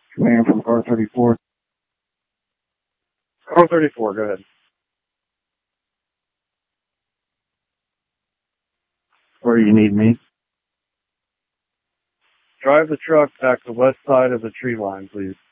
Command from car 34. Car 34, go ahead. Where do you need me? Drive the truck back to the west side of the tree line, please.